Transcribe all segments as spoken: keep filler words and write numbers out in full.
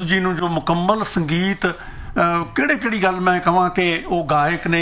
ਜੀ ਨੂੰ ਜੋ ਮੁਕੰਮਲ ਸੰਗੀਤ ਕਿਹੜੇ ਕਿਹੜੀ ਗੱਲ ਮੈਂ ਕਹਾਂ ਕਿ ਉਹ ਗਾਇਕ ਨੇ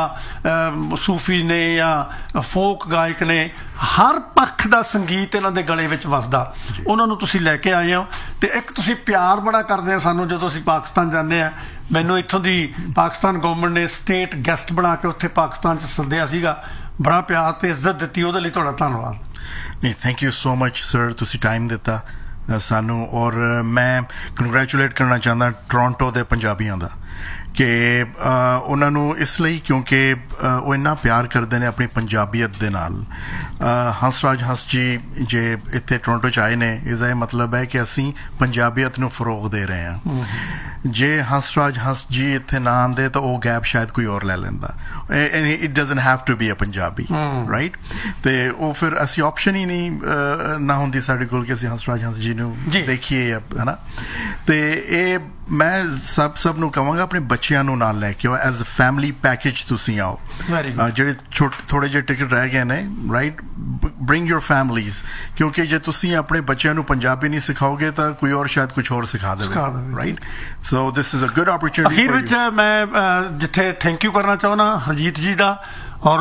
ਜਾਂ ਸੂਫੀ ਨੇ ਜਾਂ ਫੋਕ ਗਾਇਕ ਨੇ, ਹਰ ਪੱਖ ਦਾ ਸੰਗੀਤ ਇਹਨਾਂ ਦੇ ਗਲੇ ਵਿੱਚ ਵੱਸਦਾ, ਉਹਨਾਂ ਨੂੰ ਤੁਸੀਂ ਲੈ ਕੇ ਆਏ ਹੋ। ਅਤੇ ਇੱਕ ਤੁਸੀਂ ਪਿਆਰ ਬੜਾ ਕਰਦੇ ਆ ਸਾਨੂੰ ਜਦੋਂ ਅਸੀਂ ਪਾਕਿਸਤਾਨ ਜਾਂਦੇ ਹਾਂ। ਮੈਨੂੰ ਇੱਥੋਂ ਦੀ ਪਾਕਿਸਤਾਨ ਗੌਰਮੈਂਟ ਨੇ ਸਟੇਟ ਗੈਸਟ ਬਣਾ ਕੇ ਉੱਥੇ ਪਾਕਿਸਤਾਨ 'ਚ ਸੱਦਿਆ ਸੀਗਾ, ਬੜਾ ਪਿਆਰ ਅਤੇ ਇੱਜ਼ਤ ਦਿੱਤੀ, ਉਹਦੇ ਲਈ ਤੁਹਾਡਾ ਧੰਨਵਾਦ। ਨਹੀਂ, thank you so much sir, ਤੁਸੀਂ ਟਾਈਮ ਦਿੱਤਾ ਸਾਨੂੰ। ਔਰ ਮੈਂ ਕੰਗਰੈਚੂਲੇਟ ਕਰਨਾ ਚਾਹੁੰਦਾ ਟੋਰਾਂਟੋ ਦੇ ਪੰਜਾਬੀਆਂ ਦਾ ਕਿ ਉਹਨਾਂ ਨੂੰ ਇਸ ਲਈ ਕਿਉਂਕਿ ਉਹ ਇੰਨਾ ਪਿਆਰ ਕਰਦੇ ਨੇ ਆਪਣੀ ਪੰਜਾਬੀਅਤ ਦੇ ਨਾਲ। ਹੰਸਰਾਜ ਹੰਸ ਜੀ ਜੇ ਇੱਥੇ ਟੋਰਾਂਟੋ 'ਚ ਆਏ ਨੇ, ਇਸਦਾ ਇਹ ਮਤਲਬ ਹੈ ਕਿ ਅਸੀਂ ਪੰਜਾਬੀਅਤ ਨੂੰ ਫਰੋਗ ਦੇ ਰਹੇ ਹਾਂ। ਜੇ ਹੰਸਰਾਜ ਹੰਸ ਜੀ ਇੱਥੇ ਨਾ ਆਉਂਦੇ ਤਾਂ ਉਹ ਗੈਪ ਸ਼ਾਇਦ ਕੋਈ ਹੋਰ ਲੈ ਲੈਂਦਾ। It doesn't have to be a Punjabi, right? ਅਤੇ ਉਹ ਫਿਰ ਅਸੀਂ ਆਪਸ਼ਨ ਹੀ ਨਹੀਂ ਨਾ ਹੁੰਦੀ ਸਾਡੇ ਕੋਲ ਕਿ ਅਸੀਂ ਹੰਸਰਾਜ ਹੰਸ ਜੀ ਨੂੰ ਦੇਖੀਏ, ਹੈ ਨਾ? ਅਤੇ ਇਹ ਮੈਂ ਸਭ ਸਭ ਨੂੰ ਕਹਾਂਗਾ ਆਪਣੇ ਬੱਚਿਆਂ ਨੂੰ ਨਾਲ ਲੈ ਕੇ ਆਓ, ਐਜ਼ ਅ ਫੈਮਿਲੀ ਪੈਕੇਜ ਤੁਸੀਂ ਆਓ। ਜਿਹੜੇ ਛੋਟੇ ਥੋੜ੍ਹੇ ਜਿਹੇ ਟਿਕਟ ਰਹਿ ਗਏ ਨੇ, ਰਾਈਟ, ਬਰਿੰਗ ਯੋਰ ਫੈਮਲੀਜ਼, ਕਿਉਂਕਿ ਜੇ ਤੁਸੀਂ ਆਪਣੇ ਬੱਚਿਆਂ ਨੂੰ ਪੰਜਾਬੀ ਨਹੀਂ ਸਿਖਾਓਗੇ ਤਾਂ ਕੋਈ ਹੋਰ ਸ਼ਾਇਦ ਕੁਛ ਹੋਰ ਸਿਖਾ ਦੇਵੇ, right? So this is a good opportunity. ਅਖੀਰ ਵਿੱਚ ਮੈਂ ਜਿੱਥੇ ਥੈਂਕ ਯੂ ਕਰਨਾ ਚਾਹੁੰਦਾ ਹਰਜੀਤ ਜੀ ਦਾ ਔਰ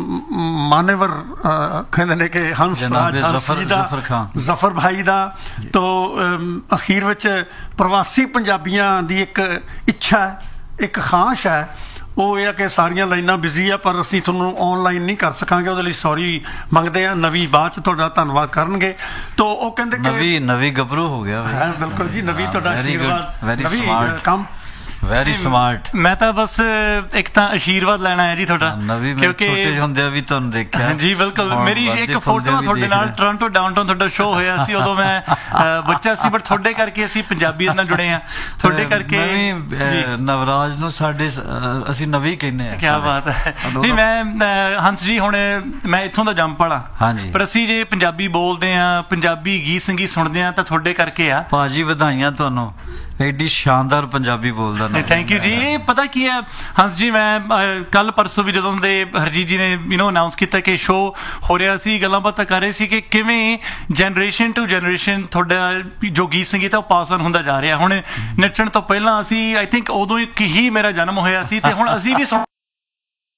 ਮਾਨੇਵਰ ਕਹਿੰਦੇ ਨੇ ਕਿ ਹੰਸ ਰਾਜ ਹੰਸ ਜੀ ਦਾ, ਜ਼ਫਰ ਭਾਈ ਦਾ। ਤੋ ਅਖੀਰ ਵਿੱਚ ਪ੍ਰਵਾਸੀ ਪੰਜਾਬੀਆਂ ਦੀ ਇੱਕ ਇੱਛਾ, ਇੱਕ ਖਾਸ਼ ਹੈ, ਉਹ ਇਹ ਹੈ ਕਿ ਸਾਰੀਆਂ ਲਾਈਨਾਂ ਬਿਜ਼ੀ ਆ, ਪਰ ਅਸੀਂ ਤੁਹਾਨੂੰ ਔਨਲਾਈਨ ਨਹੀਂ ਕਰ ਸਕਾਂਗੇ, ਉਹਦੇ ਲਈ ਸੌਰੀ ਮੰਗਦੇ ਹਾਂ। ਨਵੀਂ ਬਾਅਦ 'ਚ ਤੁਹਾਡਾ ਧੰਨਵਾਦ ਕਰਨਗੇ। ਤੋ ਉਹ ਕਹਿੰਦੇ ਕਿ ਨਵੀਂ ਨਵੀਂ ਗੱਭਰੂ ਹੋ ਗਿਆ। ਬਿਲਕੁਲ ਜੀ, ਨਵੀਂ ਤੁਹਾਡਾ ਆਸ਼ੀਰਵਾਦ, ਨਵੀਂ ਕੰਮ, ਵੈਰੀ ਸਮਾਰਟ। ਮੈਂ ਤਾਂ ਬਸ ਇੱਕ ਤਾਂ ਆਸ਼ੀਰਵਾਦ ਲੈਣਾ ਹੈ ਜੀ ਤੁਹਾਡਾ, ਕਿਉਂਕਿ ਛੋਟੇ ਹੁੰਦਿਆਂ ਵੀ ਤੁਹਾਨੂੰ ਦੇਖਿਆ ਜੀ। ਬਿਲਕੁਲ, ਮੇਰੀ ਇੱਕ ਫੋਟੋ ਤੁਹਾਡੇ ਨਾਲ ਟੋਰਾਂਟੋ ਡਾਊਨਟਾਊਨ ਤੁਹਾਡਾ ਸ਼ੋਅ ਹੋਇਆ ਸੀ, ਉਦੋਂ ਮੈਂ ਬੱਚਾ ਸੀ, ਬਟ ਤੁਹਾਡੇ ਕਰਕੇ ਅਸੀਂ ਪੰਜਾਬੀਅਤ ਨਾਲ ਜੁੜੇ ਹਾਂ, ਤੁਹਾਡੇ ਕਰਕੇ। ਨਵਰਾਜ ਨੂੰ ਸਾਡੇ ਅਸੀਂ ਨਵੀਂ ਕਹਿੰਦੇ ਹਾਂ। ਕਿਆ ਬਾਤ ਹੈ। ਨਹੀਂ, ਮੈਂ ਹੰਸ ਜੀ ਹੁਣ ਮੈਂ ਇੱਥੋਂ ਦਾ ਜੰਮਪਲ ਹਾਂ, ਪਰ ਅਸੀਂ ਜੇ ਪੰਜਾਬੀ ਬੋਲਦੇ ਹਾਂ, ਪੰਜਾਬੀ ਗੀਤ ਸੰਗੀਤ ਸੁਣਦੇ ਹਾਂ ਤਾਂ ਤੁਹਾਡੇ ਕਰਕੇ ਆ। ਭਾਜੀ ਵਧਾਈਆਂ ਤੁਹਾਨੂੰ, ਐਡੀ ਸ਼ਾਨਦਾਰ ਪੰਜਾਬੀ ਬੋਲਦਾ। ਥੈਂਕ ਯੂ ਜੀ। ਇਹ ਪਤਾ ਕੀ ਹੈ ਹੰਸ ਜੀ, ਮੈਂ ਕੱਲ ਪਰਸੋਂ ਵੀ ਜਦੋਂ ਦੇ ਹਰਜੀਤ ਜੀ ਨੇ ਯੂ ਨੋ ਅਨਾਊਂਸ ਕੀਤਾ ਕਿ ਸ਼ੋਅ ਹੋ ਰਿਹਾ ਸੀ, ਗੱਲਾਂ ਬਾਤਾਂ ਕਰ ਰਹੇ ਸੀ ਕਿ ਕਿਵੇਂ ਜਨਰੇਸ਼ਨ ਟੂ ਜਨਰੇਸ਼ਨ ਤੁਹਾਡਾ ਜੋ ਗੀਤ ਸੰਗੀਤ ਹੈ ਉਹ ਪਾਸ ਆਨ ਹੁੰਦਾ ਜਾ ਰਿਹਾ। ਹੁਣ ਨੱਚਣ ਤੋਂ ਪਹਿਲਾਂ ਅਸੀਂ ਆਈ ਥਿੰਕ ਉਦੋਂ ਹੀ ਮੇਰਾ ਜਨਮ ਹੋਇਆ ਸੀ, ਤੇ ਹੁਣ ਅਸੀਂ ਵੀ ਸੁਣ